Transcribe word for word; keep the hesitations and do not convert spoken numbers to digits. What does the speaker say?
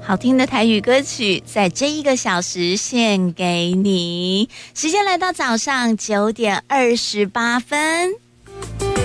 好听的台语歌曲，在这一个小时献给你。时间来到早上九点二十八分。